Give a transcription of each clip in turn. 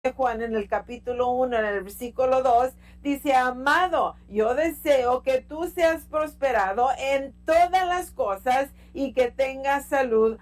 Juan en el capítulo 1, en el versículo 2, dice: amado, yo deseo que tú seas prosperado en todas las cosas y que tengas salud,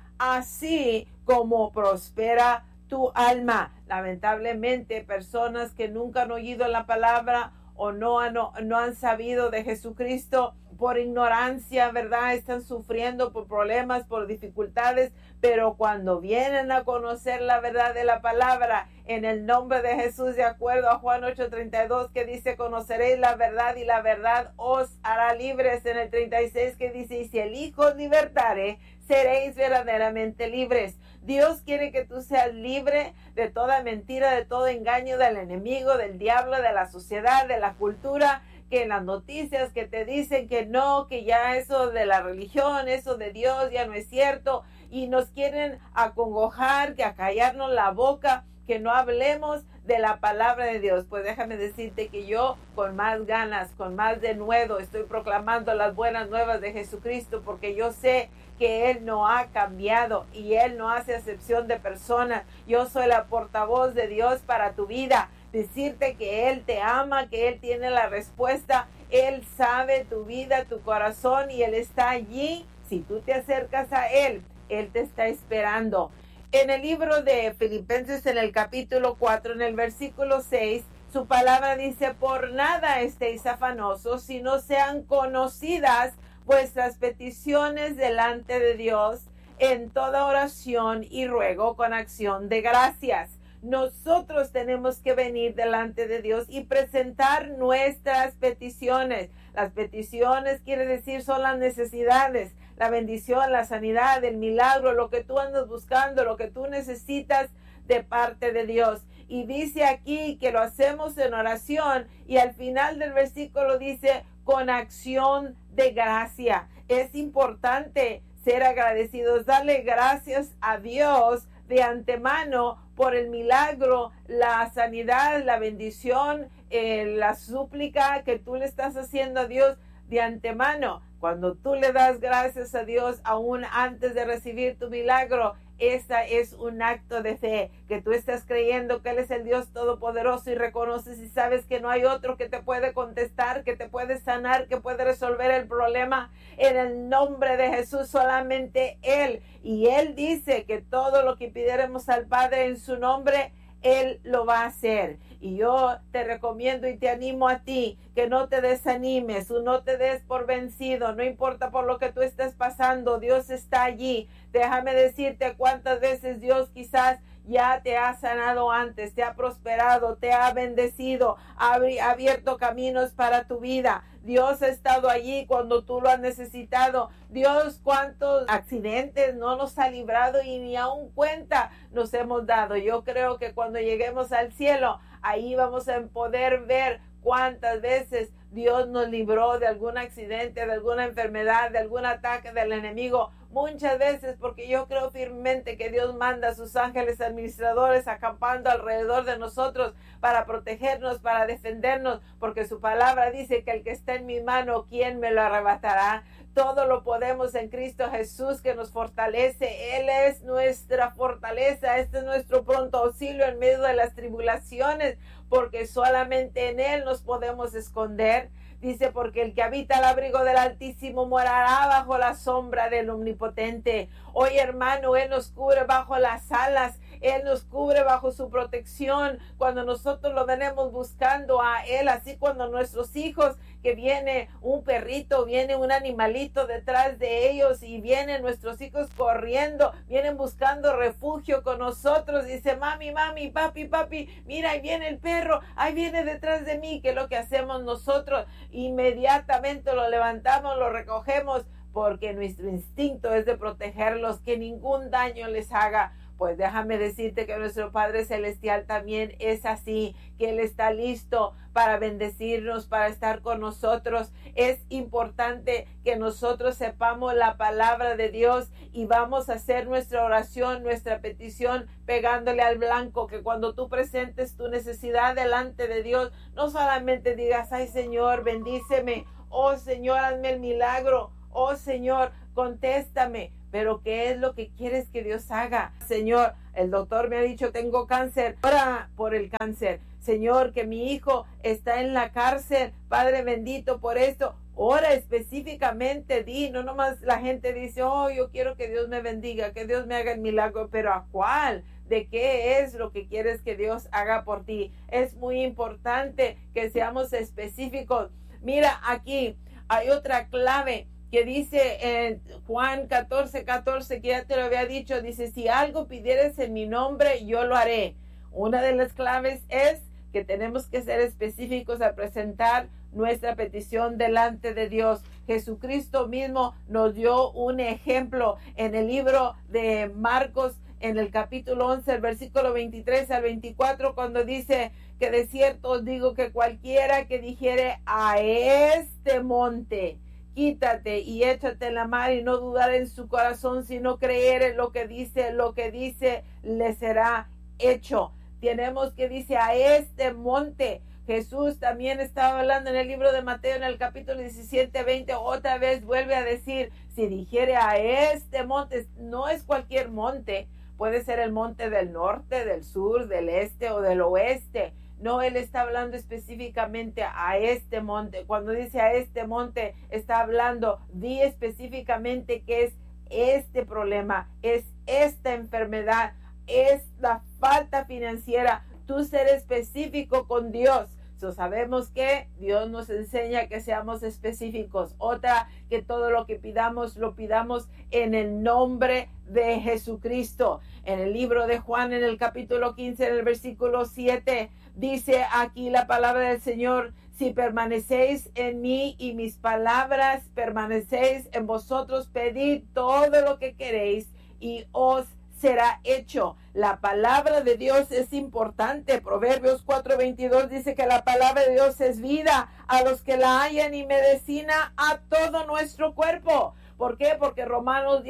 así como prospera tu alma. Lamentablemente, personas que nunca han oído la palabra o no han sabido de Jesucristo, por ignorancia, ¿verdad? Están sufriendo por problemas, por dificultades, pero cuando vienen a conocer la verdad de la palabra, en el nombre de Jesús, de acuerdo a Juan 8:32, que dice: conoceréis la verdad y la verdad os hará libres. En el 36 que dice: y si el Hijo os libertare, seréis verdaderamente libres. Dios quiere que tú seas libre de toda mentira, de todo engaño del enemigo, del diablo, de la sociedad, de la cultura, que en las noticias que te dicen que no, que ya eso de la religión, eso de Dios ya no es cierto, y nos quieren acongojar, que acallarnos la boca, que no hablemos de la palabra de Dios. Pues déjame decirte que yo con más ganas, con más denuedo, estoy proclamando las buenas nuevas de Jesucristo, porque yo sé que Él no ha cambiado y Él no hace acepción de personas. Yo soy la portavoz de Dios para tu vida. Decirte que Él te ama, que Él tiene la respuesta, Él sabe tu vida, tu corazón, y Él está allí. Si tú te acercas a Él, Él te está esperando. En el libro de Filipenses, en el capítulo 4, en el versículo 6, su palabra dice: por nada estéis afanosos, sino sean conocidas vuestras peticiones delante de Dios en toda oración y ruego con acción de gracias. Nosotros tenemos que venir delante de Dios y presentar nuestras peticiones. Las peticiones quiere decir son las necesidades, la bendición, la sanidad, el milagro, lo que tú andas buscando, lo que tú necesitas de parte de Dios. Y dice aquí que lo hacemos en oración, y al final del versículo dice: con acción de gracia. Es importante ser agradecidos, darle gracias a Dios de antemano por el milagro, la sanidad, la bendición, la súplica que tú le estás haciendo a Dios de antemano. Cuando tú le das gracias a Dios aún antes de recibir tu milagro, esa es un acto de fe, que tú estás creyendo que Él es el Dios Todopoderoso y reconoces y sabes que no hay otro que te puede contestar, que te puede sanar, que puede resolver el problema. En el nombre de Jesús, solamente Él. Y Él dice que todo lo que pidiéramos al Padre en su nombre, Él lo va a hacer. Y yo te recomiendo y te animo a ti que no te desanimes, no te des por vencido, no importa por lo que tú estés pasando, Dios está allí. Déjame decirte cuántas veces Dios quizás ya te ha sanado antes, te ha prosperado, te ha bendecido, ha abierto caminos para tu vida. Dios ha estado allí cuando tú lo has necesitado. Dios, cuántos accidentes no nos ha librado y ni aún cuenta nos hemos dado. Yo creo que cuando lleguemos al cielo, ahí vamos a poder ver cuántas veces Dios nos libró de algún accidente, de alguna enfermedad, de algún ataque del enemigo. Muchas veces, porque yo creo firmemente que Dios manda a sus ángeles administradores acampando alrededor de nosotros para protegernos, para defendernos, porque su palabra dice que el que está en mi mano, ¿quién me lo arrebatará? Todo lo podemos en Cristo Jesús, que nos fortalece. Él es nuestra fortaleza. Este es nuestro pronto auxilio en medio de las tribulaciones, porque solamente en Él nos podemos esconder. Dice: porque el que habita al abrigo del Altísimo morará bajo la sombra del Omnipotente. Hoy, hermano, Él nos cubre bajo las alas. Él nos cubre bajo su protección cuando nosotros lo venimos buscando a Él. Así cuando nuestros hijos, que viene un perrito, viene un animalito detrás de ellos y vienen nuestros hijos corriendo, vienen buscando refugio con nosotros. Dice: mami, mami, papi, papi, mira, ahí viene el perro, ahí viene detrás de mí. ¿Qué es lo que hacemos nosotros? Inmediatamente lo levantamos, lo recogemos, porque nuestro instinto es de protegerlos, que ningún daño les haga. Pues déjame decirte que nuestro Padre Celestial también es así, que Él está listo para bendecirnos, para estar con nosotros. Es importante que nosotros sepamos la palabra de Dios y vamos a hacer nuestra oración, nuestra petición, pegándole al blanco, que cuando tú presentes tu necesidad delante de Dios, no solamente digas: ay, Señor, bendíceme, oh Señor, hazme el milagro, oh Señor, contéstame. pero ¿qué es lo que quieres que Dios haga? Señor, el doctor me ha dicho tengo cáncer, ora por el cáncer. Señor, que mi hijo está en la cárcel, Padre bendito por esto. Ora específicamente, no nomás la gente dice, oh, yo quiero que Dios me bendiga, que Dios me haga el milagro, pero ¿a cuál? ¿De qué es lo que quieres que Dios haga por ti? Es muy importante que seamos específicos. Mira, aquí hay otra clave que dice en Juan 14:14, que ya te lo había dicho, dice, si algo pidieres en mi nombre, yo lo haré. Una de las claves es que tenemos que ser específicos al presentar nuestra petición delante de Dios. Jesucristo mismo nos dio un ejemplo en el libro de Marcos, en el capítulo 11, el versículo 23 al 24, cuando dice que de cierto os digo que cualquiera que dijere a este monte, quítate y échate en la mar, y no dudar en su corazón, sino creer en lo que dice, le será hecho. Tenemos que dice a este monte. Jesús también estaba hablando en el libro de Mateo, en el capítulo 17:20, otra vez vuelve a decir, si dijere a este monte, no es cualquier monte, puede ser el monte del norte, del sur, del este o del oeste. No, él está hablando específicamente a este monte. Cuando dice a este monte, está hablando, di específicamente que es este problema, es esta enfermedad, es la falta financiera. Tú ser específico con Dios. Sabemos que Dios nos enseña que seamos específicos. Otra, que todo lo que pidamos, lo pidamos en el nombre de Jesucristo. En el libro de Juan, en el capítulo 15, en el versículo 7, dice aquí la palabra del Señor, si permanecéis en mí y mis palabras permanecéis en vosotros, pedid todo lo que queréis y os será hecho. La palabra de Dios es importante. Proverbios 4:22 dice que la palabra de Dios es vida a los que la hallan y medicina a todo nuestro cuerpo. ¿Por qué? Porque Romanos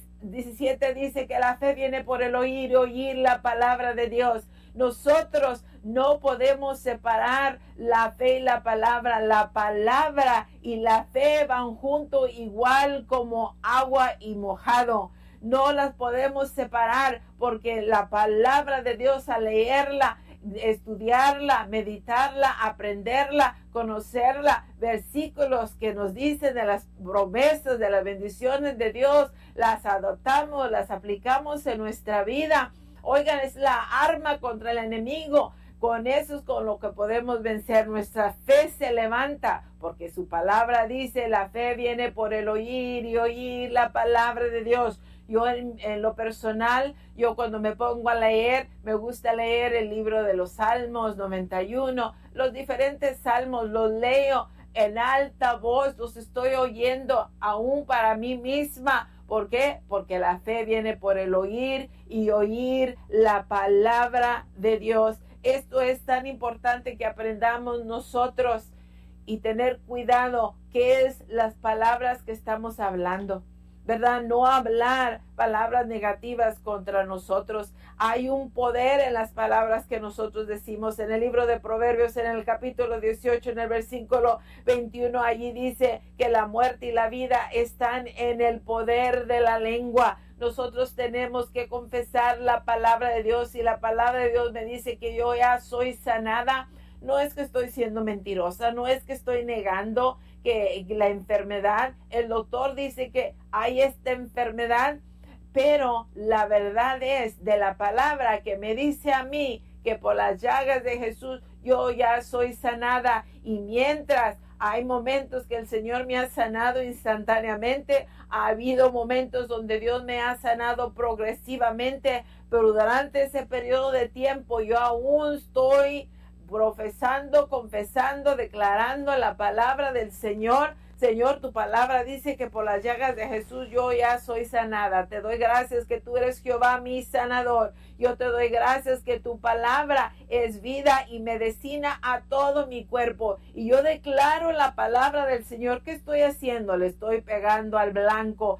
10:17 dice que la fe viene por el oír y oír la palabra de Dios. Nosotros no podemos separar la fe y la palabra. La palabra y la fe van juntos igual como agua y mojado. No las podemos separar, porque la palabra de Dios, al leerla, estudiarla, meditarla, aprenderla, conocerla, versículos que nos dicen de las promesas, de las bendiciones de Dios, las adoptamos, las aplicamos en nuestra vida. Oigan, es la arma contra el enemigo. Con eso es con lo que podemos vencer. Nuestra fe se levanta, porque su palabra dice, la fe viene por el oír y oír la palabra de Dios. Yo en lo personal, yo cuando me pongo a leer, me gusta leer el libro de los Salmos 91, los diferentes salmos, los leo en alta voz, los estoy oyendo aún para mí misma. ¿Por qué? Porque la fe viene por el oír y oír la palabra de Dios. Esto es tan importante que aprendamos nosotros y tener cuidado qué es las palabras que estamos hablando, ¿verdad? No hablar palabras negativas contra nosotros. Hay un poder en las palabras que nosotros decimos. En el libro de Proverbios, en el capítulo 18, en el versículo 21, allí dice que la muerte y la vida están en el poder de la lengua. Nosotros tenemos que confesar la palabra de Dios. Y la palabra de Dios me dice que yo ya soy sanada. No es que estoy siendo mentirosa, no es que estoy negando que la enfermedad, el doctor dice que hay esta enfermedad, pero la verdad es de la palabra que me dice a mí que por las llagas de Jesús yo ya soy sanada. Y mientras hay momentos que el Señor me ha sanado instantáneamente, ha habido momentos donde Dios me ha sanado progresivamente, pero durante ese periodo de tiempo yo aún estoy profesando, confesando, declarando la palabra del Señor. Señor, tu palabra dice que por las llagas de Jesús yo ya soy sanada. Te doy gracias que tú eres Jehová, mi sanador. Yo te doy gracias que tu palabra es vida y medicina a todo mi cuerpo. Y yo declaro la palabra del Señor. ¿Qué estoy haciendo? Le estoy pegando al blanco.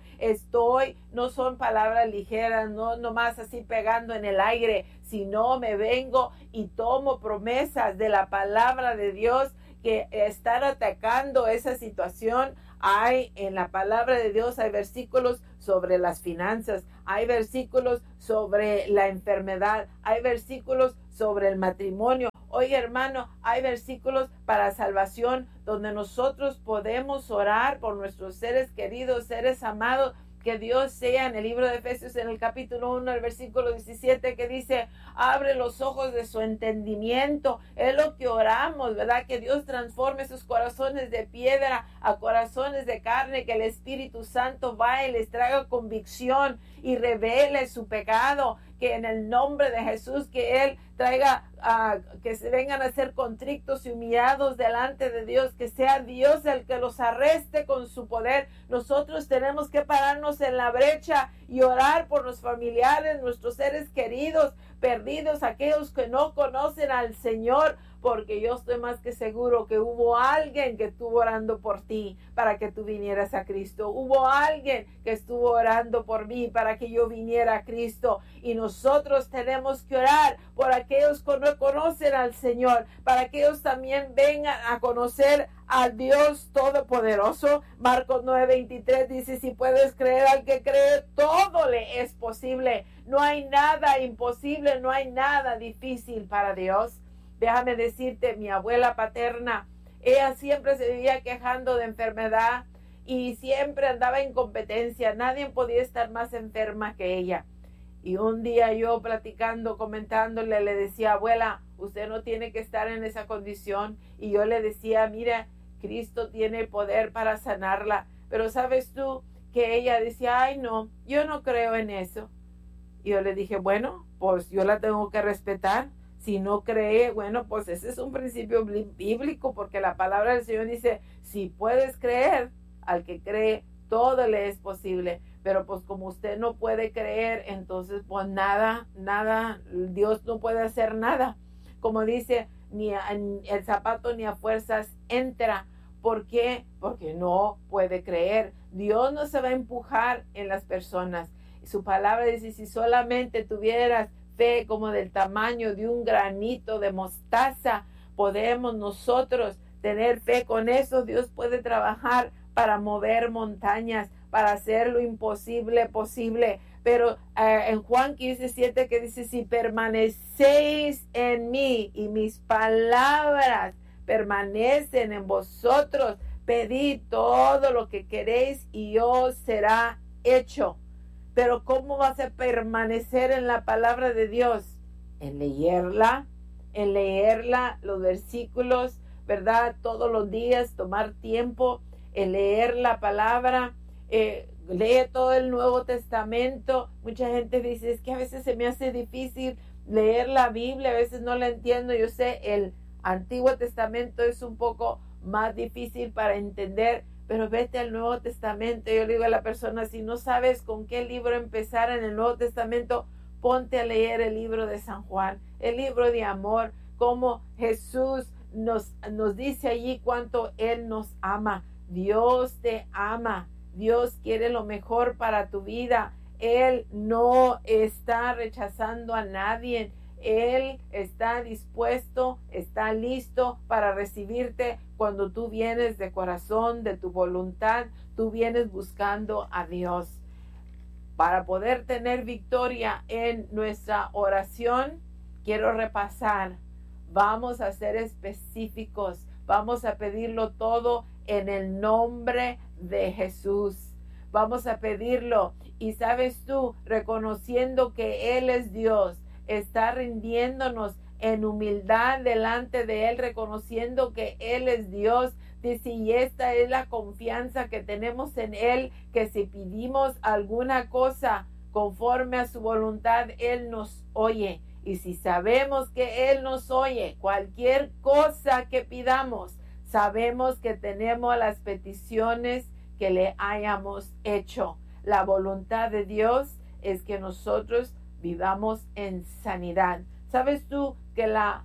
No son palabras ligeras, no nomás así pegando en el aire, sino me vengo y tomo promesas de la palabra de Dios que están atacando esa situación. Hay en la palabra de Dios, hay versículos sobre las finanzas, hay versículos sobre la enfermedad, hay versículos sobre el matrimonio. Oye, hermano, hay versículos para salvación donde nosotros podemos orar por nuestros seres queridos, seres amados. Que Dios sea en el libro de Efesios, en el capítulo 1, el versículo 17, que dice, abre los ojos de su entendimiento. Es lo que oramos, ¿verdad? Que Dios transforme sus corazones de piedra a corazones de carne, que el Espíritu Santo vaya y les traiga convicción y revele su pecado, que en el nombre de Jesús, que Él traiga, que se vengan a ser contritos y humillados delante de Dios, que sea Dios el que los arreste con su poder. Nosotros tenemos que pararnos en la brecha y orar por los familiares, nuestros seres queridos, perdidos, aquellos que no conocen al Señor, porque yo estoy más que seguro que hubo alguien que estuvo orando por ti para que tú vinieras a Cristo. Hubo alguien que estuvo orando por mí para que yo viniera a Cristo. Y nosotros tenemos que orar por aquellos que no conocen al Señor, para que ellos también vengan a conocer al Dios Todopoderoso. Marcos 9:23 dice, si puedes creer al que cree, todo le es posible. No hay nada imposible, no hay nada difícil para Dios. Déjame decirte, mi abuela paterna, ella siempre se vivía quejando de enfermedad y siempre andaba en competencia. Nadie podía estar más enferma que ella. Y un día yo platicando, comentándole, le decía, abuela, usted no tiene que estar en esa condición. Y yo le decía, mira, Cristo tiene el poder para sanarla. Pero sabes tú que ella decía, ay no, yo no creo en eso. Y yo le dije, bueno, pues yo la tengo que respetar. Si no cree, bueno, pues ese es un principio bíblico, porque la palabra del Señor dice, si puedes creer, al que cree, todo le es posible. Pero pues como usted no puede creer, entonces pues nada, Dios no puede hacer nada. Como dice, ni el zapato ni a fuerzas entra. ¿Por qué? Porque no puede creer. Dios no se va a empujar en las personas. Su palabra dice, si solamente tuvieras fe como del tamaño de un granito de mostaza, podemos nosotros tener fe con eso. Dios puede trabajar para mover montañas, para hacer lo imposible posible. Pero en Juan 15:7 que dice, si permanecéis en mí y mis palabras permanecen en vosotros, pedid todo lo que queréis y os será hecho. Pero ¿cómo vas a permanecer en la palabra de Dios? En leerla, los versículos, ¿verdad? Todos los días, tomar tiempo en leer la palabra. Lee todo el Nuevo Testamento. Mucha gente dice, es que a veces se me hace difícil leer la Biblia, a veces no la entiendo. Yo sé, el Antiguo Testamento es un poco más difícil para entender, pero vete al Nuevo Testamento. Yo le digo a la persona, si no sabes con qué libro empezar en el Nuevo Testamento, ponte a leer el libro de San Juan, el libro de amor, cómo Jesús nos dice allí cuánto Él nos ama. Dios te ama, Dios quiere lo mejor para tu vida. Él no está rechazando a nadie. Él está dispuesto, está listo para recibirte cuando tú vienes de corazón, de tu voluntad, tú vienes buscando a Dios. Para poder tener victoria en nuestra oración, quiero repasar. Vamos a ser específicos, vamos a pedirlo todo en el nombre de Jesús. Vamos a pedirlo y sabes tú, reconociendo que Él es Dios, está rindiéndonos en humildad delante de Él, reconociendo que Él es Dios. Dice, y esta es la confianza que tenemos en Él, que si pedimos alguna cosa conforme a su voluntad, Él nos oye. Y si sabemos que Él nos oye, cualquier cosa que pidamos, sabemos que tenemos las peticiones que le hayamos hecho. La voluntad de Dios es que nosotros vivamos en sanidad. ¿Sabes tú que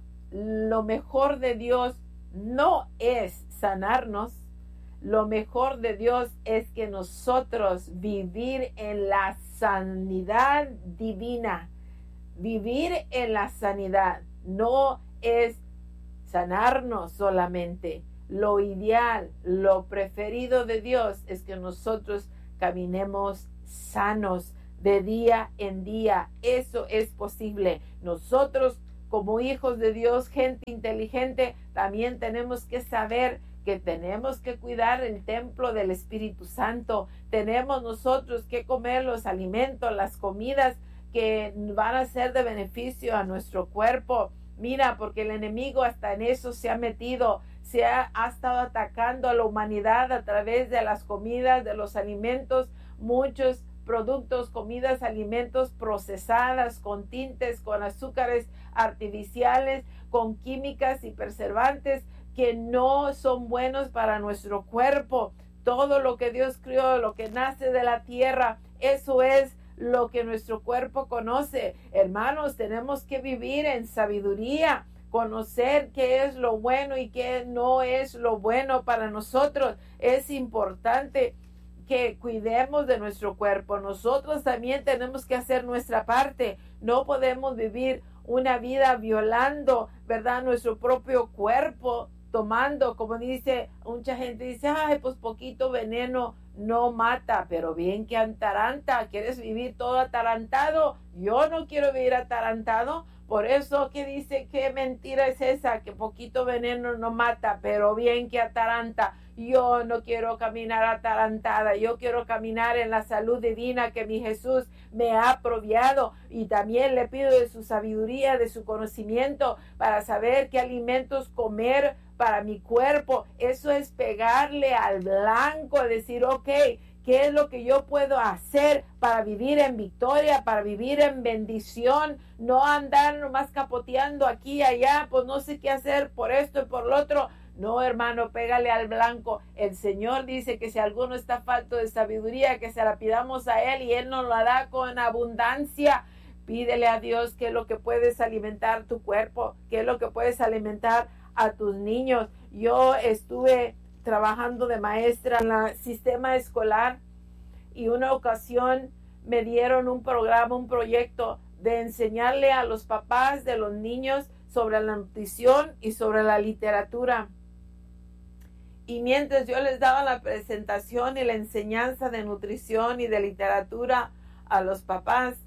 lo mejor de Dios no es sanarnos? Lo mejor de Dios es que nosotros vivir en la sanidad divina. Vivir en la sanidad no es sanarnos solamente. Lo ideal, lo preferido de Dios es que nosotros caminemos sanos de día en día. Eso es posible. Nosotros, como hijos de Dios, gente inteligente, también tenemos que saber que tenemos que cuidar el templo del Espíritu Santo. Tenemos nosotros que comer los alimentos, las comidas que van a ser de beneficio a nuestro cuerpo. Mira, porque el enemigo hasta en eso se ha metido, ha estado atacando a la humanidad a través de las comidas, de los alimentos, muchos productos, comidas, alimentos procesadas con tintes, con azúcares artificiales, con químicas y preservantes que no son buenos para nuestro cuerpo. Todo lo que Dios creó, lo que nace de la tierra, eso es lo que nuestro cuerpo conoce. Hermanos, tenemos que vivir en sabiduría, conocer qué es lo bueno y qué no es lo bueno para nosotros. Es importante que cuidemos de nuestro cuerpo. Nosotros también tenemos que hacer nuestra parte. No podemos vivir una vida violando, ¿verdad?, nuestro propio cuerpo, tomando, como dice, mucha gente dice, ay, pues poquito veneno no mata, pero bien que ataranta. ¿Quieres vivir todo atarantado? Yo no quiero vivir atarantado. Por eso que dice, qué mentira es esa, que poquito veneno no mata, pero bien que ataranta. Yo no quiero caminar atarantada, yo quiero caminar en la salud divina que mi Jesús me ha proviado, y también le pido de su sabiduría, de su conocimiento, para saber qué alimentos comer para mi cuerpo. Eso es pegarle al blanco, decir, ok, ¿qué es lo que yo puedo hacer para vivir en victoria, para vivir en bendición? No andar nomás capoteando aquí y allá, pues no sé qué hacer por esto y por lo otro. No, hermano, pégale al blanco. El Señor dice que si alguno está falto de sabiduría, que se la pidamos a Él y Él nos la da con abundancia. Pídele a Dios qué es lo que puedes alimentar tu cuerpo, qué es lo que puedes alimentar a tus niños. Yo estuve trabajando de maestra en el sistema escolar y una ocasión me dieron un programa, un proyecto de enseñarle a los papás de los niños sobre la nutrición y sobre la literatura. Y mientras yo les daba la presentación y la enseñanza de nutrición y de literatura a los papás,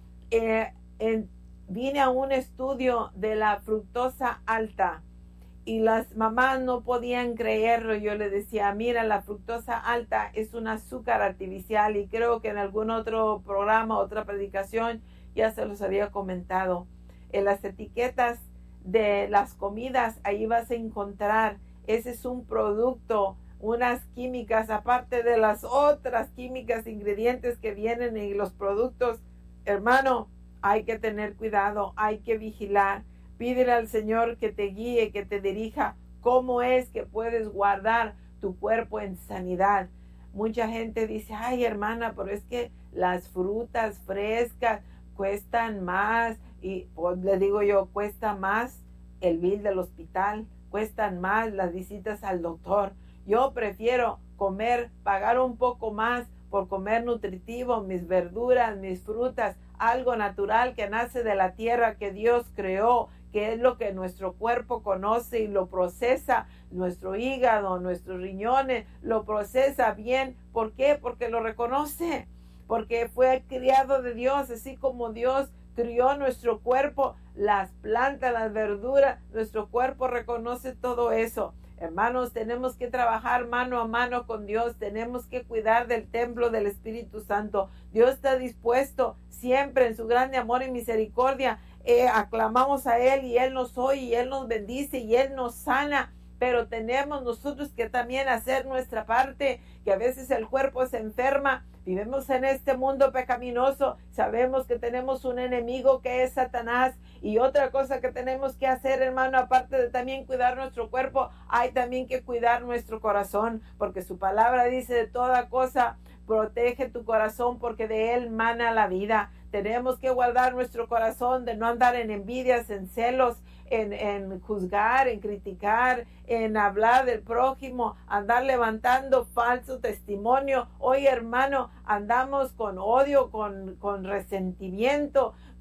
vine a un estudio de la fructosa alta y las mamás no podían creerlo. Yo les decía, mira, la fructosa alta es un azúcar artificial, y creo que en algún otro programa, otra predicación, ya se los había comentado. En las etiquetas de las comidas, ahí vas a encontrar, ese es un producto, unas químicas, aparte de las otras químicas, ingredientes que vienen en los productos. Hermano, hay que tener cuidado, hay que vigilar. Pídele al Señor que te guíe, que te dirija cómo es que puedes guardar tu cuerpo en sanidad. Mucha gente dice, ay, hermana, pero es que las frutas frescas cuestan más. Y pues le digo yo, cuesta más el bill del hospital, cuestan más las visitas al doctor. Yo prefiero pagar un poco más por comer nutritivo, mis verduras, mis frutas, algo natural que nace de la tierra que Dios creó, que es lo que nuestro cuerpo conoce y lo procesa, nuestro hígado, nuestros riñones, lo procesa bien. ¿Por qué? Porque lo reconoce, porque fue criado de Dios, así como Dios crió nuestro cuerpo, las plantas, las verduras, nuestro cuerpo reconoce todo eso. Hermanos, tenemos que trabajar mano a mano con Dios, tenemos que cuidar del templo del Espíritu Santo. Dios está dispuesto siempre en su grande amor y misericordia. Aclamamos a Él y Él nos oye y Él nos bendice y Él nos sana. Pero tenemos nosotros que también hacer nuestra parte, que a veces el cuerpo se enferma. Vivimos en este mundo pecaminoso, sabemos que tenemos un enemigo que es Satanás, y otra cosa que tenemos que hacer, hermano, aparte de también cuidar nuestro cuerpo, hay también que cuidar nuestro corazón, porque su palabra dice, de toda cosa protege tu corazón, porque de él mana la vida. Tenemos que guardar nuestro corazón de no andar en envidias, en celos, en juzgar, en criticar, en hablar del prójimo, andar levantando falso testimonio. Hoy, hermano, andamos con odio, con resentimiento,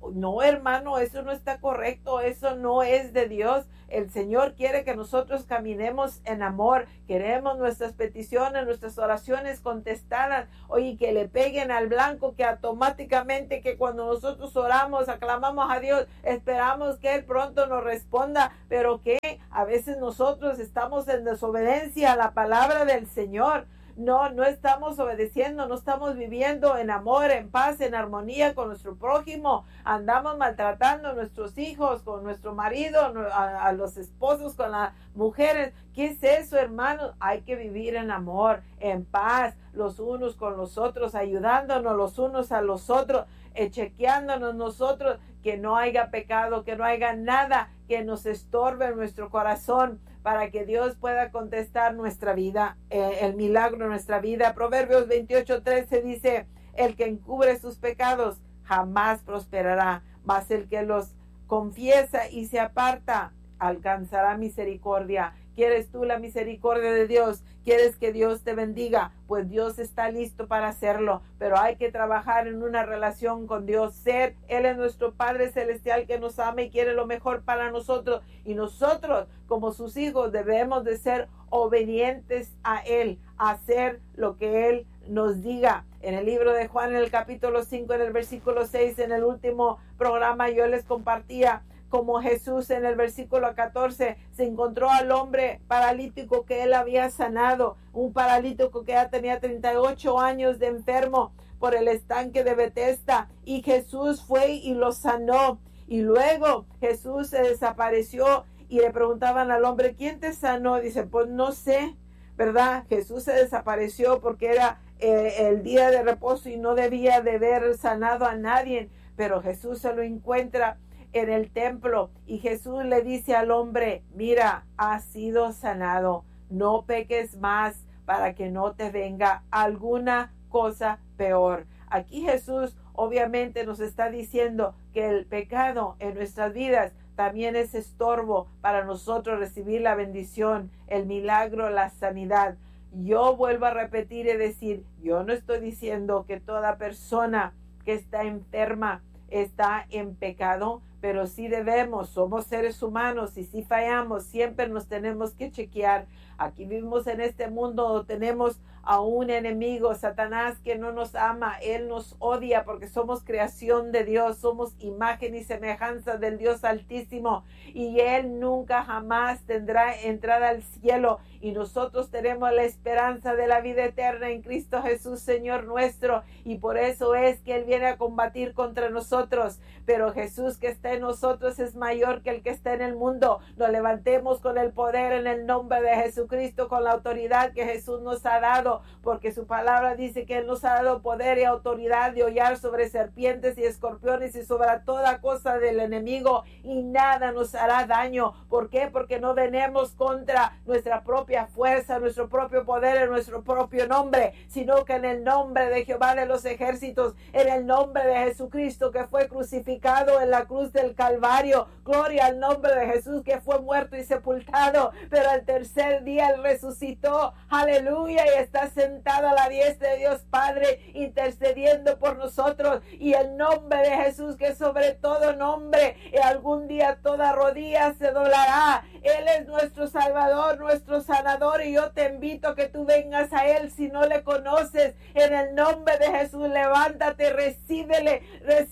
No, hermano, eso no está correcto, eso no es de Dios. El Señor quiere que nosotros caminemos en amor. Queremos nuestras peticiones, nuestras oraciones contestadas. Oye, que le peguen al blanco, que automáticamente, que cuando nosotros oramos, aclamamos a Dios, esperamos que Él pronto nos responda. Pero que a veces nosotros estamos en desobediencia a la palabra del Señor. No estamos obedeciendo, no estamos viviendo en amor, en paz, en armonía con nuestro prójimo. Andamos maltratando a nuestros hijos, con nuestro marido, a los esposos, con las mujeres. ¿Qué es eso, hermanos? Hay que vivir en amor, en paz, los unos con los otros, ayudándonos los unos a los otros, chequeándonos nosotros, que no haya pecado, que no haya nada que nos estorbe en nuestro corazón, para que Dios pueda contestar nuestra vida, el milagro en nuestra vida. Proverbios 28:13 dice, el que encubre sus pecados jamás prosperará, mas el que los confiesa y se aparta alcanzará misericordia. ¿Quieres tú la misericordia de Dios? ¿Quieres que Dios te bendiga? Pues Dios está listo para hacerlo, pero hay que trabajar en una relación con Dios. Él es nuestro Padre Celestial que nos ama y quiere lo mejor para nosotros. Y nosotros, como sus hijos, debemos de ser obedientes a Él, hacer lo que Él nos diga. En el libro de Juan, en el capítulo 5, en el versículo 6, en el último programa yo les compartía como Jesús en el versículo 14 se encontró al hombre paralítico que él había sanado, un paralítico que ya tenía 38 años de enfermo por el estanque de Betesda, y Jesús fue y lo sanó. Y luego Jesús se desapareció y le preguntaban al hombre, ¿quién te sanó? Dice, pues no sé, ¿verdad? Jesús se desapareció porque era el día de reposo y no debía de haber sanado a nadie, pero Jesús se lo encuentra en el templo y Jesús le dice al hombre, mira, has sido sanado, no peques más para que no te venga alguna cosa peor. Aquí Jesús obviamente nos está diciendo que el pecado en nuestras vidas también es estorbo para nosotros recibir la bendición, el milagro, la sanidad. Yo vuelvo a repetir y decir, yo no estoy diciendo que toda persona que está enferma está en pecado, pero sí debemos, somos seres humanos y si fallamos, siempre nos tenemos que chequear. Aquí vivimos en este mundo, tenemos a un enemigo, Satanás, que no nos ama, él nos odia porque somos creación de Dios, somos imagen y semejanza del Dios Altísimo y él nunca jamás tendrá entrada al cielo y nosotros tenemos la esperanza de la vida eterna en Cristo Jesús, Señor nuestro, y por eso es que él viene a combatir contra nosotros, pero Jesús que está en nosotros es mayor que el que está en el mundo. Nos levantemos con el poder en el nombre de Jesucristo, con la autoridad que Jesús nos ha dado, porque su palabra dice que él nos ha dado poder y autoridad de hollar sobre serpientes y escorpiones y sobre toda cosa del enemigo y nada nos hará daño. ¿Por qué? Porque no venimos contra nuestra propia fuerza, nuestro propio poder, en nuestro propio nombre, sino que en el nombre de Jehová de los ejércitos, en el nombre de Jesucristo que fue crucificado en la cruz del Calvario. Gloria al nombre de Jesús que fue muerto y sepultado, pero al tercer día él resucitó. Aleluya, y está sentado a la diestra de Dios Padre intercediendo por nosotros, y el nombre de Jesús que sobre todo nombre, y algún día toda rodilla se doblará. Él es nuestro Salvador, nuestro sanador, y yo te invito a que tú vengas a él si no le conoces. En el nombre de Jesús, levántate, recíbelo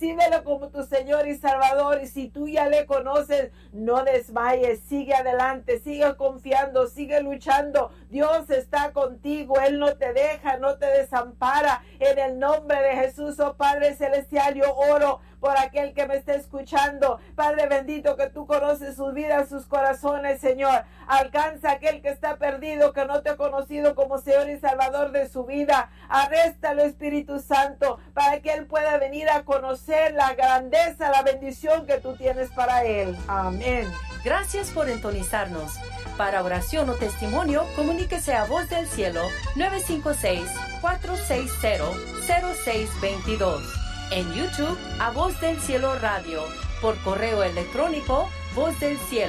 como tu Señor y Salvador, y si tú ya le conoces, no desmayes, sigue adelante, sigue confiando, sigue luchando. Dios está contigo, él no te deja, no te desampara. En el nombre de Jesús, oh Padre Celestial, yo oro por aquel que me está escuchando. Padre bendito, que tú conoces sus vidas, sus corazones, Señor. Alcanza a aquel que está perdido, que no te ha conocido como Señor y Salvador de su vida. Arréstalo, Espíritu Santo, para que él pueda venir a conocer la grandeza, la bendición que tú tienes para él. Amén. Gracias por sintonizarnos. Para oración o testimonio, comuníquese a Voz del Cielo 956-460-0622. En YouTube, a Voz del Cielo Radio. Por correo electrónico,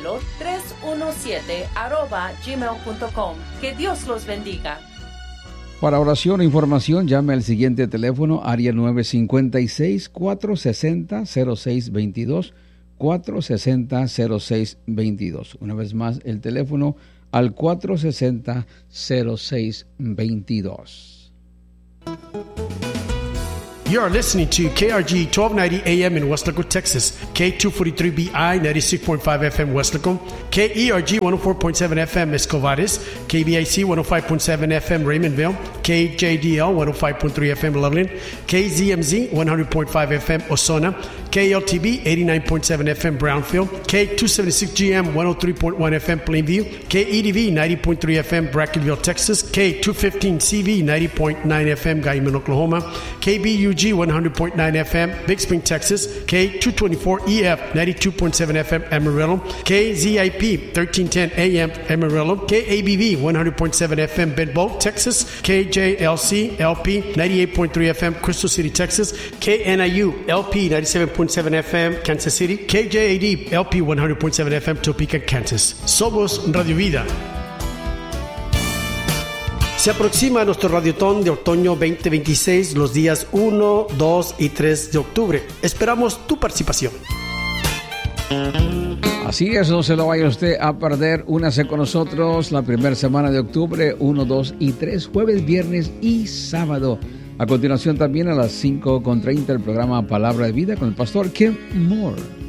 vozdelcielo317@gmail.com. Que Dios los bendiga. Para oración o información, llame al siguiente teléfono, área 956-460-0622, 460-0622. Una vez más, el teléfono al 460-0622. You are listening to KRG 1290 AM in Westlaco, Texas, K243BI 96.5 FM Westlaco, KERG 104.7 FM Escovares, KBIC 105.7 FM Raymondville, KJDL 105.3 FM Loveland, KZMZ 100.5 FM Osona, KLTB 89.7 FM Brownfield, K276GM 103.1 FM Plainview, KEDV 90.3 FM Brackenville, Texas, K215CV 90.9 FM Guyman, Oklahoma, KBUG 100.9 FM Big Spring, Texas, K224EF 92.7 FM Amarillo, KZIP 1310 AM Amarillo, KABV 100.7 FM Bedbo, Texas, KJLC LP 98.3 FM Crystal City, Texas, KNIU LP 97.7 FM Kansas City, KJAD LP 100.7 FM Topeka, Kansas. Somos Radio Vida. Se aproxima nuestro Radiotón de Otoño 2026 los días 1, 2 y 3 de octubre. Esperamos tu participación. Así es, no se lo vaya usted a perder. Únase con nosotros la primera semana de octubre, 1, 2 y 3, jueves, viernes y sábado. A continuación también a las 5:30 el programa Palabra de Vida con el pastor Kim Moore.